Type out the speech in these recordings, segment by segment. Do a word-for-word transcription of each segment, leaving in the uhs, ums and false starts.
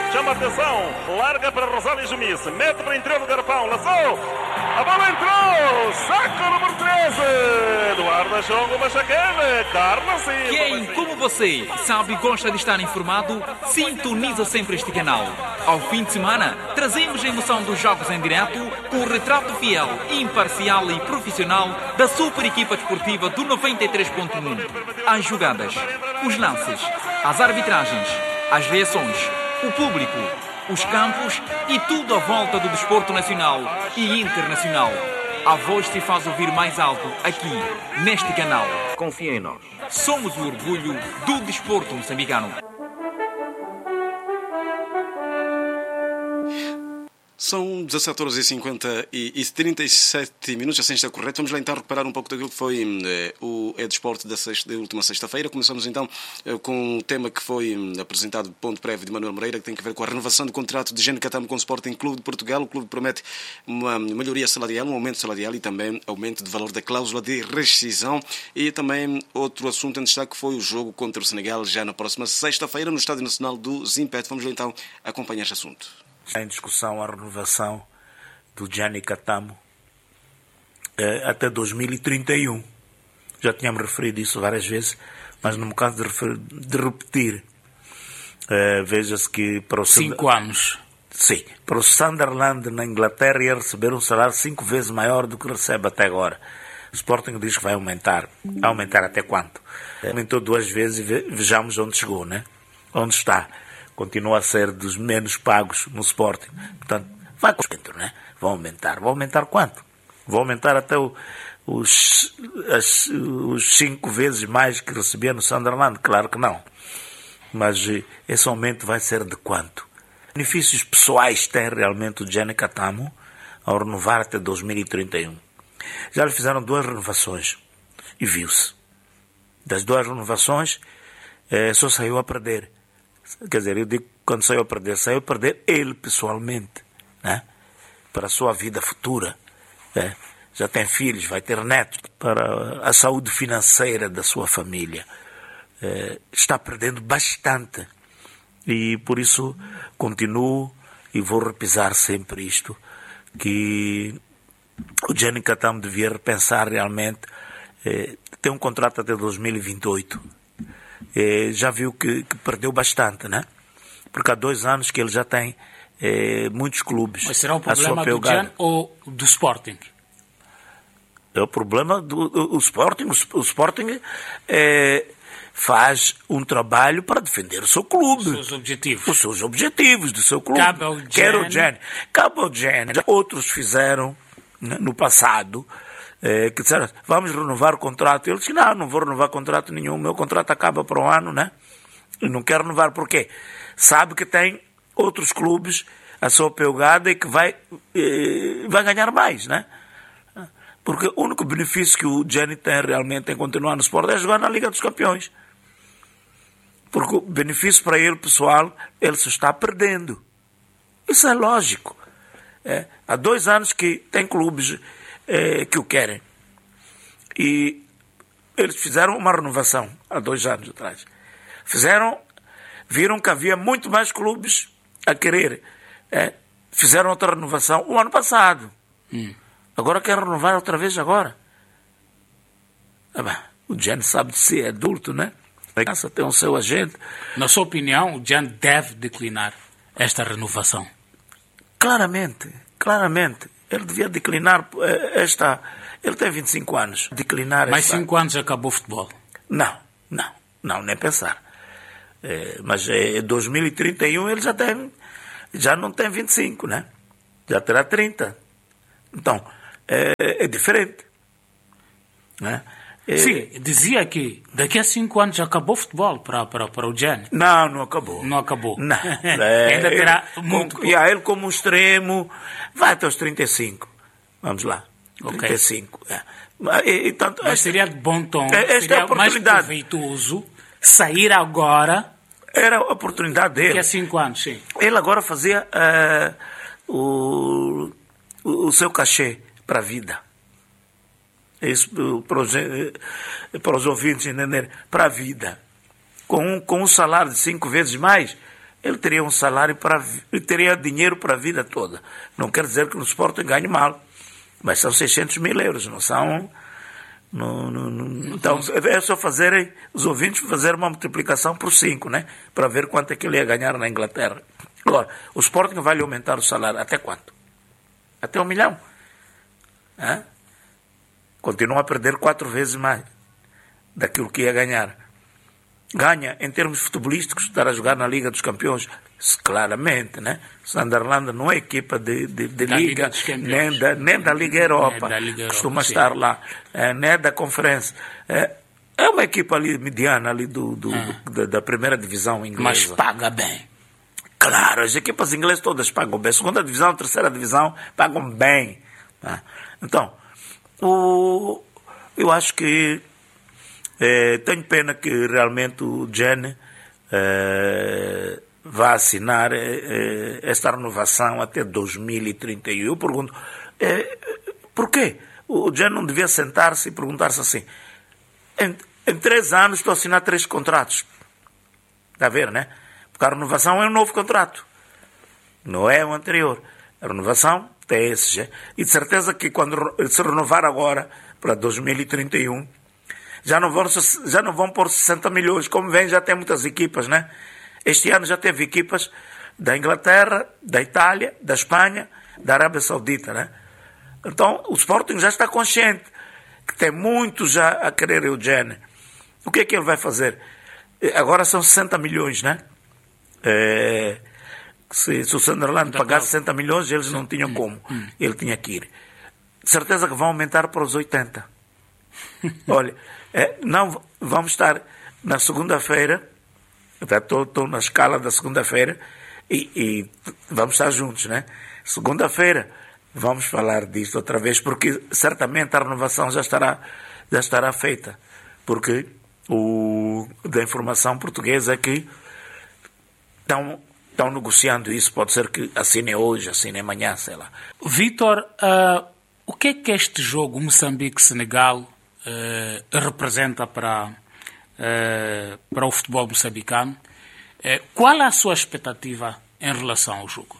chama a atenção, larga para Rosário Jumice, mete para o interior do garrafão, laçou, a bola entrou, saco número treze, Eduardo Chongo Machacane, Carlos Silva. Quem, como você, sabe e gosta de estar informado, sintoniza sempre este canal. Ao fim de semana, trazemos a emoção dos jogos em direto com o retrato fiel, imparcial e profissional da super equipa desportiva do noventa e três ponto um. As jogadas, os lances, as arbitragens, as reações, o público, os campos e tudo à volta do desporto nacional e internacional. A voz se faz ouvir mais alto aqui, neste canal. Confia em nós. Somos o orgulho do desporto moçambicano. São dezassete horas e cinquenta e trinta e sete minutos, assim está correto. Vamos lá então recuperar um pouco daquilo que foi eh, o E-Desporto da, da última sexta-feira. Começamos então eh, com um tema que foi eh, apresentado, ponto prévio de Manuel Moreira, que tem a ver com a renovação do contrato de Gianni Catamo com o Sporting Clube de Portugal. O clube promete uma melhoria salarial, um aumento salarial e também aumento de valor da cláusula de rescisão. E também outro assunto em destaque foi o jogo contra o Senegal já na próxima sexta-feira no Estádio Nacional do Zimpet. Vamos lá então acompanhar este assunto. Está em discussão a renovação do Gianni Catamo eh, até dois mil e trinta e um. Já tínhamos referido isso várias vezes, mas no caso de, refer- de repetir, eh, veja-se que para o Cinco Sand... anos. Sim, para o Sunderland na Inglaterra ia receber um salário cinco vezes maior do que recebe até agora. O Sporting diz que vai aumentar. Aumentar até quanto? Aumentou duas vezes e ve- vejamos onde chegou, né? Onde está. Continua a ser dos menos pagos no Sporting. Portanto, vai com o né? Vão aumentar. Vão aumentar quanto? Vão aumentar até o, os, as, os cinco vezes mais que recebia no Sunderland? Claro que não. Mas esse aumento vai ser de quanto? Benefícios pessoais tem realmente o Gianni Catamo ao renovar até dois mil e trinta e um. Já lhe fizeram duas renovações e viu-se. Das duas renovações, eh, só saiu a perder. Quer dizer, eu digo quando saiu a perder, saiu a perder ele pessoalmente, né? Para a sua vida futura. Né? Já tem filhos, vai ter netos, para a saúde financeira da sua família. É, está perdendo bastante. E por isso continuo e vou repisar sempre isto, que o Gianni Catamo devia repensar realmente. É, tem um contrato até dois mil e vinte e oito. É, já viu que, que perdeu bastante, né? Porque há dois anos que ele já tem é, muitos clubes. Mas será o problema do Gianni ou do Sporting? É o problema do, do, do Sporting. O, o Sporting é, faz um trabalho para defender o seu clube. Os seus objetivos. Os seus objetivos do seu clube. Cabe ao Gianni. Quer o Gianni. Cabe ao Gianni. Outros fizeram, né, no passado, é, que disseram, vamos renovar o contrato. Ele disse, não, não vou renovar contrato nenhum. O meu contrato acaba para um ano, né? E não quero renovar. Por quê? Sabe que tem outros clubes a sua pegada e que vai, eh, vai ganhar mais, né? Porque o único benefício que o Gianni tem realmente em continuar no Sport é jogar na Liga dos Campeões. Porque o benefício para ele, pessoal, ele se está perdendo. Isso é lógico. É, há dois anos que tem clubes é, que o querem. E eles fizeram uma renovação há dois anos atrás. Fizeram, viram que havia muito mais clubes a querer. É, fizeram outra renovação o ano passado. Hum. Agora quer renovar outra vez agora. Ah, bem, o Gianni sabe de si, é adulto, né? Tem o seu agente. Na sua opinião, o Gianni deve declinar esta renovação? Claramente, claramente. Ele devia declinar esta... Ele tem vinte e cinco anos. Declinar Mais esta... cinco anos acabou o futebol? Não, não, não, nem pensar. É, mas em dois mil e trinta e um ele já tem... Já não tem vinte e cinco, né? Já terá trinta. Então, é, é diferente. Né? É... Sim, dizia que daqui a cinco anos já acabou o futebol para, para, para o Gianni. Não, não acabou. Não acabou. Não. É, ainda terá ele, muito... Com, e a ele como um extremo, vai até os trinta e cinco. Vamos lá. Okay. trinta e cinco. É. E, e, tanto, Mas esta, seria de bom tom, esta seria é a oportunidade. mais proveitoso sair agora... Era a oportunidade dele. Daqui a cinco anos, sim. Ele agora fazia uh, o, o, o seu cachê para a vida. Isso para os, para os ouvintes entenderem. Para a vida. Com um, com um salário de cinco vezes mais, ele teria um salário para, teria dinheiro para a vida toda. Não quer dizer que no Sporting ganhe mal, mas são seiscentos mil euros, não são... No, no, no, então é só fazerem, os ouvintes fazer uma multiplicação por cinco, né? Para ver quanto é que ele ia ganhar na Inglaterra. Agora, o Sporting vai lhe aumentar o salário até quanto? Até um milhão. Hã? Continua a perder quatro vezes mais daquilo que ia ganhar. Ganha, em termos futebolísticos, estar a jogar na Liga dos Campeões, claramente, né? Sunderland não é equipa de, de, de Liga, Liga nem, da, nem da Liga Europa, da Liga costuma Europa, estar sim. lá, é, nem da Conferência. É, é uma equipa ali mediana, ali do, do, ah. do, da, da primeira divisão inglesa. Mas paga bem. Claro, as equipas inglesas todas pagam bem. Segunda divisão, terceira divisão, pagam bem. Né? Então, o, eu acho que É, tenho pena que realmente o Gen é, vá assinar é, esta renovação até dois mil e trinta e um. Eu pergunto, é, por quê? O Gen não devia sentar-se e perguntar-se assim, em, em três anos estou a assinar três contratos. Está a ver, né? Porque a renovação é um novo contrato, não é o anterior. A renovação tem esse. E de certeza que quando se renovar agora, para dois mil e trinta e um, Já não, vão, já não vão pôr sessenta milhões, como vem, já tem muitas equipas, né? Este ano já teve equipas da Inglaterra, da Itália, da Espanha, da Arábia Saudita, né? Então, o Sporting já está consciente que tem muito já a querer o Gen. O que é que ele vai fazer? Agora são sessenta milhões, né? É, se, se o Sunderland pagasse sessenta milhões, eles não tinham como. Ele tinha que ir. De certeza que vão aumentar para os oitenta. Olha, é, não, vamos estar na segunda-feira, estou na escala da segunda-feira e, e vamos estar juntos, né? Segunda-feira vamos falar disto outra vez, porque certamente a renovação já estará, já estará feita, porque o da informação portuguesa é que estão, estão negociando isso, pode ser que assinem hoje, assinem amanhã, sei lá. Vítor, uh, o que é que este jogo Moçambique-Senegal Uh, representa para, uh, para o futebol moçambicano? Uh, qual é a sua expectativa em relação ao jogo?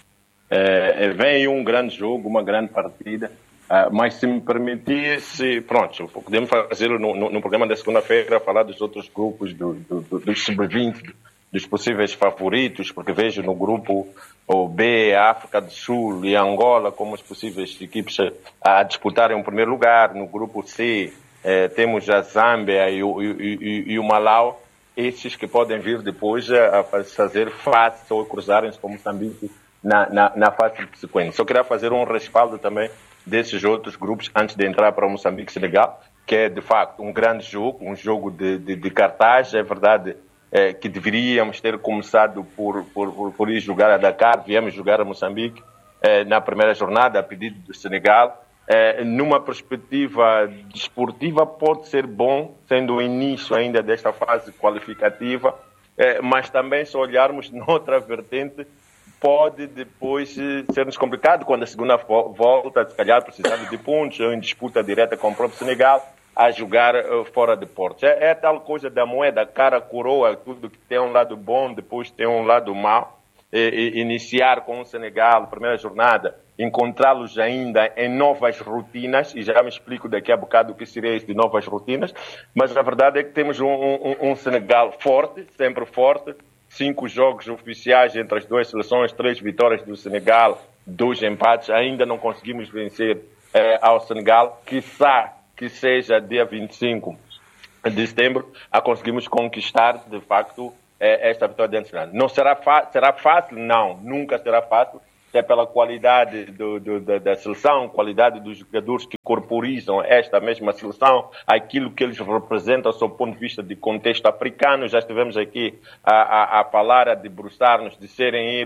É, vem aí um grande jogo, uma grande partida, uh, mas se me permitir, se, pronto, podemos fazer no, no, no programa da segunda-feira, falar dos outros grupos, do, do, do, dos sub vinte, dos possíveis favoritos, porque vejo no grupo o B, África do Sul e Angola como as possíveis equipes a disputarem o primeiro lugar. No grupo C eh, temos a Zâmbia e o, e, e, e o Malau, esses que podem vir depois a fazer face ou cruzarem-se com Moçambique na, na, na fase subsequente. Só queria fazer um respaldo também desses outros grupos antes de entrar para o Moçambique-Senegal, que é de facto um grande jogo, um jogo de, de, de cartaz, é verdade. É, que deveríamos ter começado por, por, por, por ir jogar a Dakar, viemos jogar a Moçambique é, na primeira jornada, a pedido do Senegal. É, numa perspectiva desportiva pode ser bom, sendo o início ainda desta fase qualificativa, é, mas também se olharmos noutra vertente, pode depois ser-nos complicado quando a segunda volta, se calhar precisando de pontos, ou em disputa direta com o próprio Senegal, a jogar uh, fora de portos. É, é tal coisa da moeda, cara, coroa, tudo que tem um lado bom, depois tem um lado mau. E, e, iniciar com o Senegal, primeira jornada, encontrá-los ainda em novas rotinas, e já me explico daqui a bocado o que seria isso de novas rotinas, mas a verdade é que temos um, um, um Senegal forte, sempre forte, cinco jogos oficiais entre as duas seleções, três vitórias do Senegal, dois empates, ainda não conseguimos vencer eh, ao Senegal, quiçá que seja dia vinte e cinco de setembro, a conseguimos conquistar, de facto, esta vitória diante do Senegal. Não será, será fácil? Não, nunca será fácil, é pela qualidade do, do, da, da seleção, qualidade dos jogadores que corporizam esta mesma seleção, aquilo que eles representam do seu ponto de vista de contexto africano. Já estivemos aqui a, a, a falar, a debruçar-nos de serem eles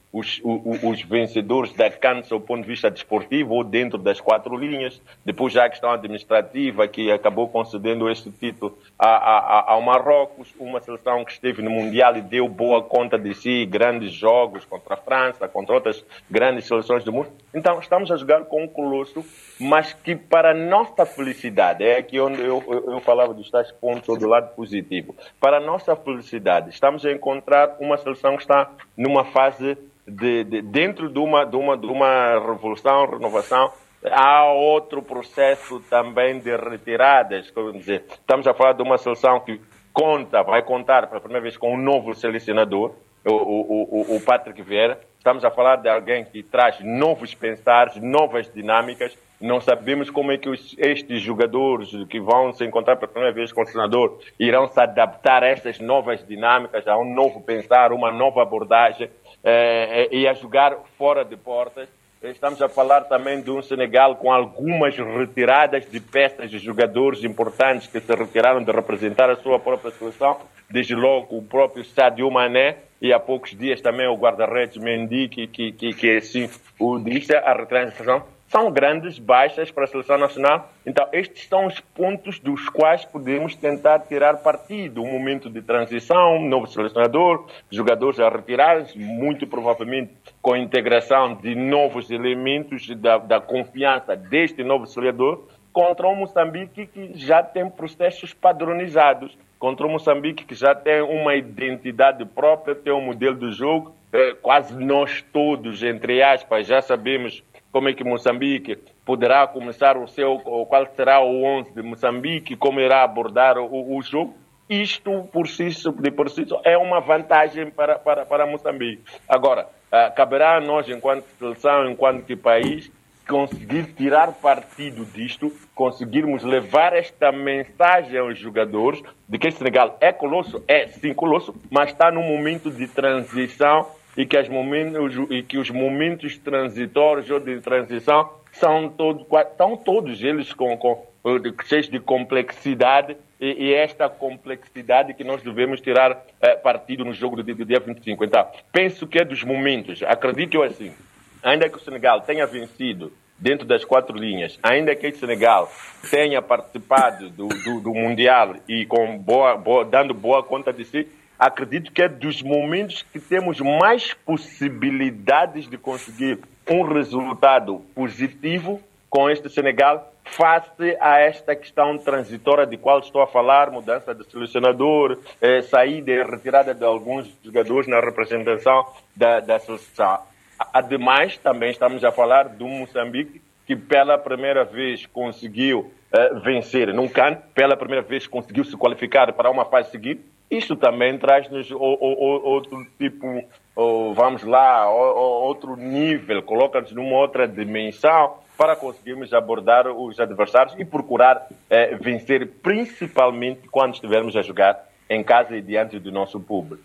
os, os, os vencedores da CAN do ponto de vista desportivo ou dentro das quatro linhas. Depois já a questão administrativa, que acabou concedendo este título a, a, ao Marrocos, uma seleção que esteve no Mundial e deu boa conta de si, grandes jogos contra a França, contra outras grandes seleções do mundo. Então estamos a jogar com um colosso, mas que para nossa felicidade, é aqui onde eu, eu, eu falava dos tais pontos do lado positivo, para nossa felicidade, estamos a encontrar uma seleção que está numa fase de, de dentro de uma, de, uma, de uma revolução, renovação. Há outro processo também de retiradas, como dizer, estamos a falar de uma seleção que conta, vai contar pela primeira vez com um novo selecionador, o, o, o, o Patrick Vieira. Estamos a falar de alguém que traz novos pensares, novas dinâmicas. Não sabemos como é que os, estes jogadores que vão se encontrar pela primeira vez com o treinador irão se adaptar a essas novas dinâmicas, a um novo pensar, uma nova abordagem, eh, e a jogar fora de portas. Estamos a falar também de um Senegal com algumas retiradas de peças de jogadores importantes que se retiraram de representar a sua própria seleção, desde logo o próprio Sadio Mané e há poucos dias também o guarda-redes Mendy, que, que, que, que assim o disse, a retransição. São grandes baixas para a seleção nacional. Então, estes são os pontos dos quais podemos tentar tirar partido. Um momento de transição, um novo selecionador, jogadores a retirar, muito provavelmente com a integração de novos elementos da, da confiança deste novo selecionador, contra um Moçambique que já tem processos padronizados, contra um Moçambique que já tem uma identidade própria, tem um modelo de jogo. É, quase nós todos, entre aspas, já sabemos como é que Moçambique poderá começar o seu, qual será o onze de Moçambique, como irá abordar o, o jogo. Isto, por si, de por si, é uma vantagem para, para, para Moçambique. Agora, uh, caberá a nós, enquanto seleção, enquanto país, conseguir tirar partido disto, conseguirmos levar esta mensagem aos jogadores de que o Senegal é colosso, é sim colosso, mas está num momento de transição e que, as momentos, e que os momentos transitórios ou de transição são todos, estão todos eles com, com, cheios de complexidade e, e esta complexidade que nós devemos tirar eh, partido no jogo do dia vinte e cinco. Então, penso que é dos momentos, acredito eu assim, ainda que o Senegal tenha vencido dentro das quatro linhas, ainda que o Senegal tenha participado do, do, do Mundial e com boa, boa, dando boa conta de si, acredito que é dos momentos que temos mais possibilidades de conseguir um resultado positivo com este Senegal face a esta questão transitória de qual estou a falar, mudança de selecionador, eh, saída e retirada de alguns jogadores na representação da, da seleção. Ademais, também estamos a falar de um Moçambique que pela primeira vez conseguiu uh, vencer num CAN, pela primeira vez conseguiu se qualificar para uma fase seguinte. Isso também traz-nos o, o, o, outro tipo, o, vamos lá, o, o, outro nível, coloca-nos numa outra dimensão para conseguirmos abordar os adversários e procurar eh, vencer, principalmente quando estivermos a jogar em casa e diante do nosso público.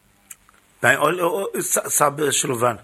Bem, olha, sabe, Silvano,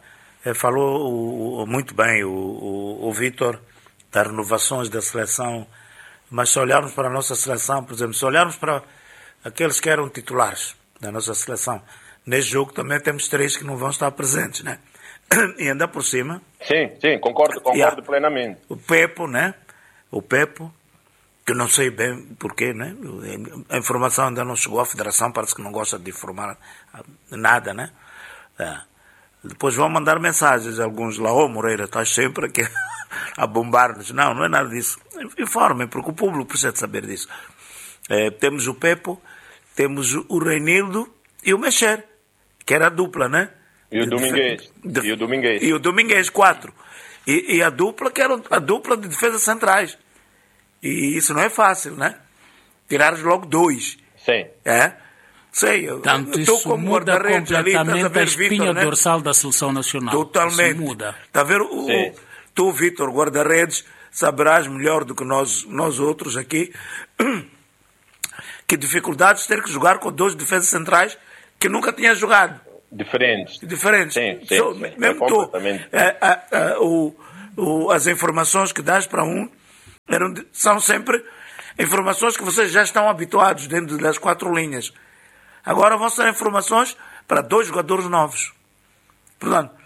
falou muito bem o, o, o Vítor das renovações da seleção, mas se olharmos para a nossa seleção, por exemplo, se olharmos para aqueles que eram titulares da nossa seleção, neste jogo também temos três que não vão estar presentes, né? E ainda por cima... Sim, sim, concordo, concordo yeah, plenamente. O Pepo, né? O Pepo, que não sei bem porquê, né? A informação ainda não chegou à Federação, parece que não gosta de informar nada, né? É. Depois vão mandar mensagens, alguns lá, ô oh, Moreira, estás sempre aqui a bombar-nos. Não, não é nada disso. Informem, porque o público precisa de saber disso. É, temos o Pepo, temos o Reinildo e o Mexer, que era a dupla, né? E o Domingues. De, e o Domingues. E o Domingues, quatro. E, e a dupla, que era a dupla de defesas centrais. E isso não é fácil, né? Tirares logo dois. Sim. É? Sei, eu Tanto estou isso como muda guarda-redes ali, estás a completamente ver, a espinha Vítor, né? dorsal da seleção nacional. Totalmente. Isso muda. Está a ver? O, o, tu, Vítor, guarda-redes, saberás melhor do que nós, nós outros aqui que dificuldades ter que jogar com dois defesas centrais que nunca tinha jogado. Diferentes. Diferentes. Sim, sim, so, sim. Mesmo é tu, é, é, é, o, o, as informações que dás para um eram, são sempre informações que vocês já estão habituados dentro das quatro linhas. Agora vão ser informações para dois jogadores novos. Portanto,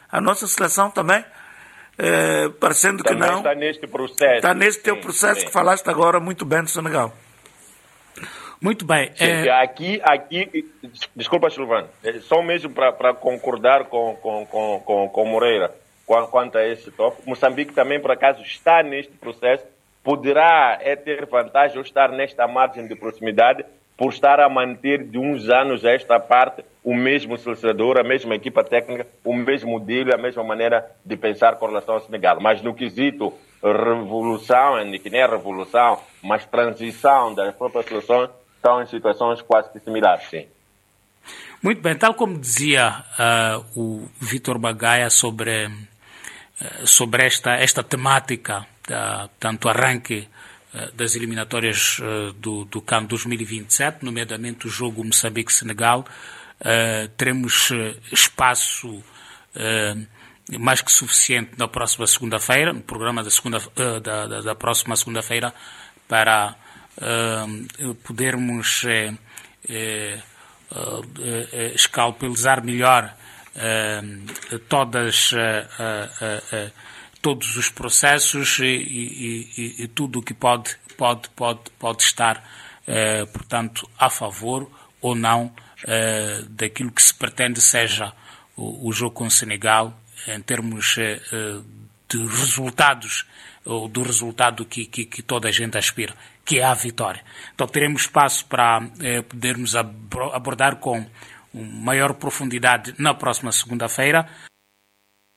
A nossa seleção também, eh, parecendo também que não, está neste processo. está neste teu sim, processo sim. que falaste agora muito bem do Senegal. Muito bem. Sim, É... Aqui, aqui, desculpa, Silvano, só mesmo para concordar com, com, com, com, com Moreira quanto a esse tópico, Moçambique também, por acaso, está neste processo, poderá é ter vantagem ou estar nesta margem de proximidade por estar a manter de uns anos a esta parte o mesmo selecionador, a mesma equipa técnica, o mesmo modelo, a mesma maneira de pensar com relação ao Senegal. Mas no quesito revolução, que nem é revolução, mas transição das próprias seleções, estão em situações quase que similares, sim. Muito bem, tal como dizia uh, o Vítor Bagaia sobre, uh, sobre esta, esta temática, uh, tanto arranque uh, das eliminatórias uh, do, do CAN dois mil e vinte e sete, nomeadamente o jogo Moçambique-Senegal, uh, teremos uh, espaço uh, mais que suficiente na próxima segunda-feira, no programa da, segunda, uh, da, da, da próxima segunda-feira, para uh, podermos uh, uh, uh, uh, escalpelizar melhor uh, todas, uh, uh, uh, todos os processos e, e, e, e tudo o que pode, pode, pode, pode estar, uh, portanto, a favor ou não uh, daquilo que se pretende seja o, o jogo com o Senegal, em termos uh, de resultados, ou do resultado que, que, que toda a gente aspira, que é a vitória. Então teremos espaço para eh, podermos abordar com maior profundidade na próxima segunda-feira.